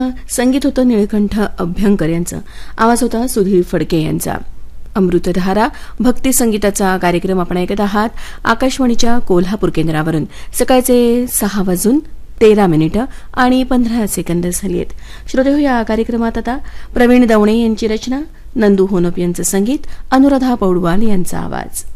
संगीत होतं निळकंठ अभ्यंकर यांचं, आवाज होता सुधीर फडके यांचा. अमृतधारा भक्ती संगीताचा कार्यक्रम आपण ऐकत आहात आकाशवाणीच्या कोल्हापूर केंद्रावरून. सकाळचे 6:13 आणि 15 सेकंद झाली आहेत. श्रोते हो, या कार्यक्रमात आता प्रवीण दवणे यांची रचना, नंदू होनप यांचं संगीत, अनुराधा पौडवाल यांचा आवाज.